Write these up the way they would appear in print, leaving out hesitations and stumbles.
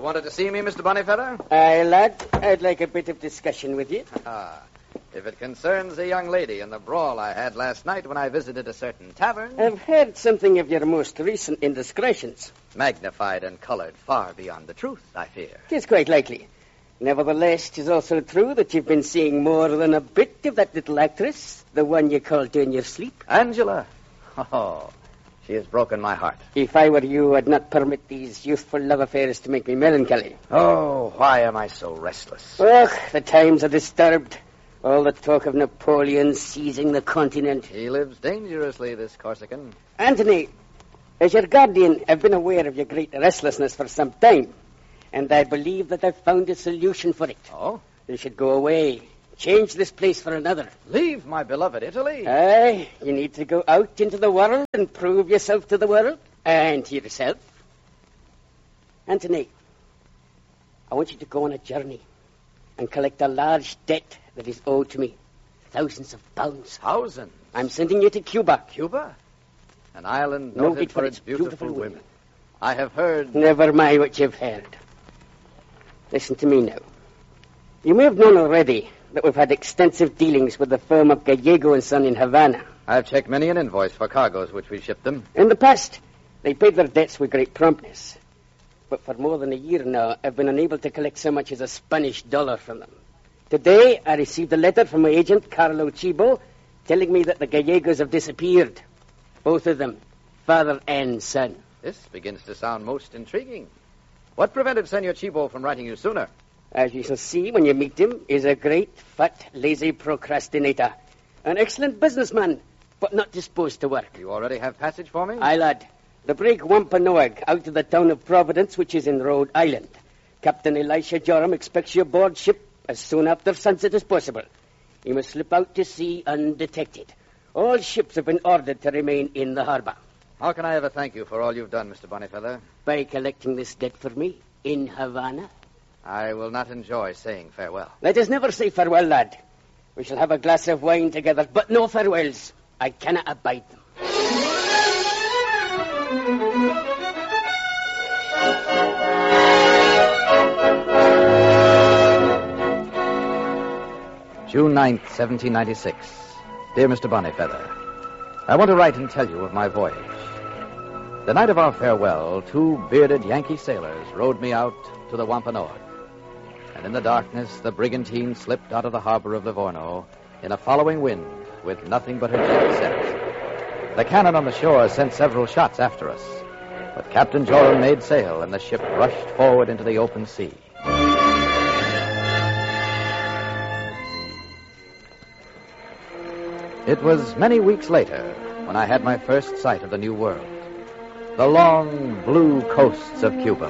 wanted to see me, Mr. Bonnyfeather? Aye, lad. I'd like a bit of discussion with you. If it concerns a young lady and the brawl I had last night when I visited a certain tavern... I've heard something of your most recent indiscretions. Magnified and colored far beyond the truth, I fear. 'Tis quite likely. Nevertheless, 'tis also true that you've been seeing more than a bit of that little actress, the one you called in your sleep. Angela? Oh, she has broken my heart. If I were you, I'd not permit these youthful love affairs to make me melancholy. Oh, why am I so restless? Ugh, the times are disturbed. All the talk of Napoleon seizing the continent. He lives dangerously, this Corsican. Anthony, as your guardian, I've been aware of your great restlessness for some time, and I believe that I've found a solution for it. Oh? You should go away. Change this place for another. Leave my beloved Italy? Aye, you need to go out into the world and prove yourself to the world and to yourself. Anthony, I want you to go on a journey and collect a large debt that is owed to me. Thousands of pounds. Thousands? I'm sending you to Cuba. Cuba? An island noted for its beautiful women. I have heard... Never mind what you've heard. Listen to me now. You may have known already that we've had extensive dealings with the firm of Gallego & Son in Havana. I've checked many an invoice for cargoes which we shipped them. In the past, they paid their debts with great promptness. But for more than a year now, I've been unable to collect so much as a Spanish dollar from them. Today, I received a letter from my agent, Carlo Cibo, telling me that the Gallegos have disappeared. Both of them, father and son. This begins to sound most intriguing. What prevented Senor Cibo from writing you sooner? As you shall see when you meet him, is a great, fat, lazy procrastinator. An excellent businessman, but not disposed to work. You already have passage for me? Aye, lad. The brig Wampanoag out to the town of Providence, which is in Rhode Island. Captain Elisha Joram expects you aboard ship as soon after sunset as possible. You must slip out to sea undetected. All ships have been ordered to remain in the harbor. How can I ever thank you for all you've done, Mr. Bonnyfeather? By collecting this debt for me in Havana. I will not enjoy saying farewell. Let us never say farewell, lad. We shall have a glass of wine together, but no farewells. I cannot abide them. June 9th, 1796. Dear Mr. Bonnyfeather, I want to write and tell you of my voyage. The night of our farewell, two bearded Yankee sailors rowed me out to the Wampanoag. And in the darkness, the brigantine slipped out of the harbor of Livorno in a following wind with nothing but her jib set. The cannon on the shore sent several shots after us, but Captain Joram made sail and the ship rushed forward into the open sea. It was many weeks later when I had my first sight of the New World. The long, blue coasts of Cuba.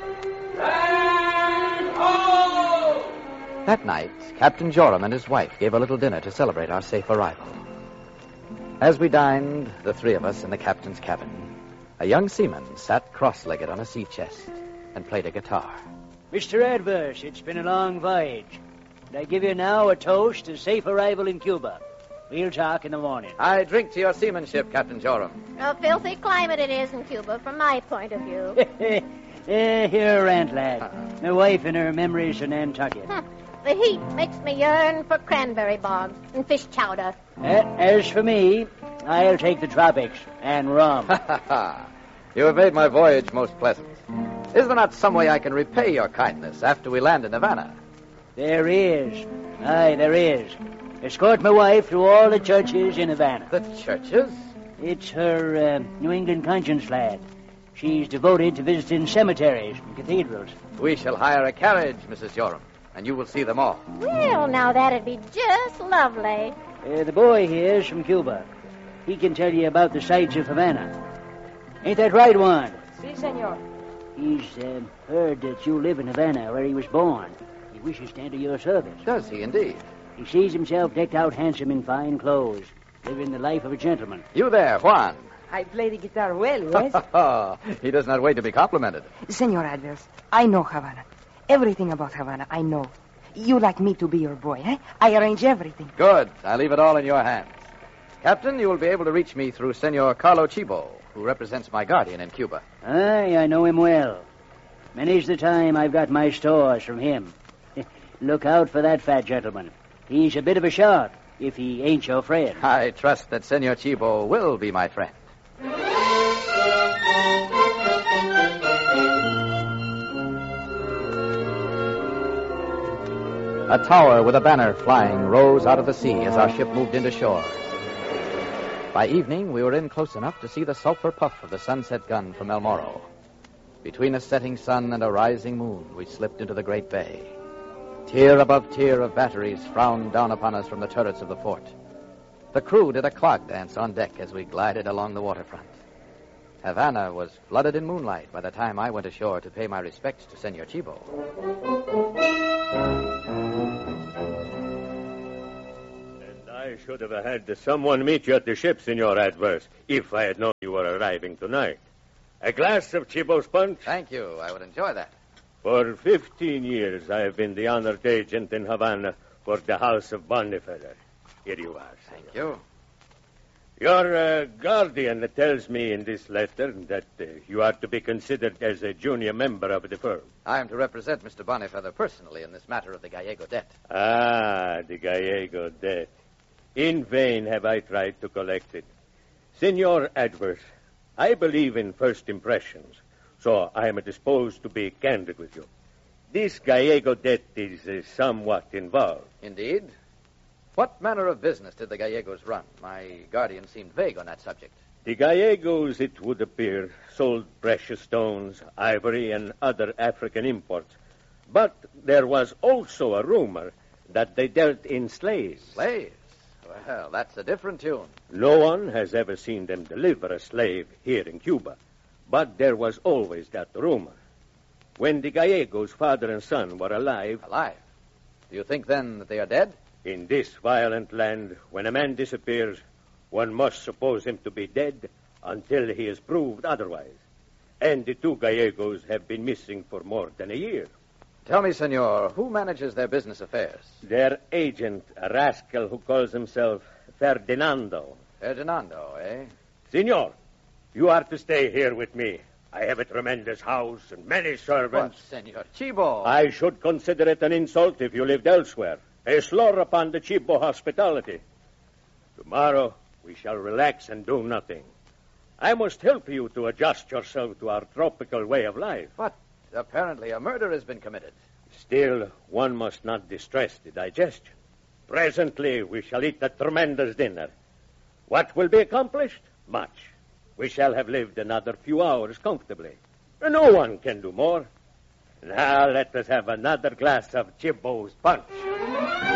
That night, Captain Joram and his wife gave a little dinner to celebrate our safe arrival. As we dined, the three of us in the captain's cabin, a young seaman sat cross-legged on a sea chest and played a guitar. Mr. Adverse, it's been a long voyage. And I give you now a toast to safe arrival in Cuba. We'll talk in the morning. I drink to your seamanship, Captain Joram. A filthy climate it is in Cuba, from my point of view. Here, rant, lad. My wife and her memories are Nantucket. The heat makes me yearn for cranberry bogs and fish chowder. As for me, I'll take the tropics and rum. You have made my voyage most pleasant. Is there not some way I can repay your kindness after we land in Havana? There is. Aye, there is. Escort my wife to all the churches in Havana. The churches? It's her New England conscience, lad. She's devoted to visiting cemeteries and cathedrals. We shall hire a carriage, Mrs. Joram, and you will see them all. Well, now that'd be just lovely. The boy here is from Cuba. He can tell you about the sights of Havana. Ain't that right, Juan? Si, senor. He's heard that you live in Havana, where he was born. He wishes to enter your service. Does he indeed? He sees himself decked out handsome in fine clothes, living the life of a gentleman. You there, Juan. I play the guitar well, yes? He does not wait to be complimented. Senor Adverse, I know Havana. Everything about Havana, I know. You like me to be your boy, eh? I arrange everything. Good. I leave it all in your hands. Captain, you will be able to reach me through Senor Carlo Cibo, who represents my guardian in Cuba. Aye, I know him well. Many's the time I've got my stores from him. Look out for that fat gentleman. He's a bit of a shot, if he ain't your friend. I trust that Senor Chibo will be my friend. A tower with a banner flying rose out of the sea as our ship moved into shore. By evening, we were in close enough to see the sulphur puff of the sunset gun from El Morro. Between a setting sun and a rising moon, we slipped into the great bay. Tier above tier of batteries frowned down upon us from the turrets of the fort. The crew did a clog dance on deck as we glided along the waterfront. Havana was flooded in moonlight by the time I went ashore to pay my respects to Senor Chibo. I should have had someone meet you at the ship, Senor Adverse, if I had known you were arriving tonight. A glass of Chibo's punch? Thank you. I would enjoy that. For 15 years, I have been the honored agent in Havana for the House of Bonnefeather. Here you are, senor. Thank you. Your guardian tells me in this letter that you are to be considered as a junior member of the firm. I am to represent Mr. Bonnefeather personally in this matter of the Gallego debt. Ah, the Gallego debt. In vain have I tried to collect it. Senor Adverse, I believe in first impressions, so I am disposed to be candid with you. This Gallego debt is somewhat involved. Indeed? What manner of business did the Gallegos run? My guardian seemed vague on that subject. The Gallegos, it would appear, sold precious stones, ivory, and other African imports. But there was also a rumor that they dealt in slaves. Slaves? Well, that's a different tune. No one has ever seen them deliver a slave here in Cuba. But there was always that rumor. When the Gallegos, father and son, were alive... Alive? Do you think, then, that they are dead? In this violent land, when a man disappears, one must suppose him to be dead until he is proved otherwise. And the two Gallegos have been missing for more than a year. Tell me, senor, who manages their business affairs? Their agent, a rascal who calls himself Ferdinando. Ferdinando, eh? Senor, you are to stay here with me. I have a tremendous house and many servants. What, Senor Chibo? I should consider it an insult if you lived elsewhere. A slur upon the Chibo hospitality. Tomorrow, we shall relax and do nothing. I must help you to adjust yourself to our tropical way of life. But apparently a murder has been committed. Still, one must not distress the digestion. Presently, we shall eat a tremendous dinner. What will be accomplished? Much. We shall have lived another few hours comfortably. No one can do more. Now let us have another glass of Chibo's punch.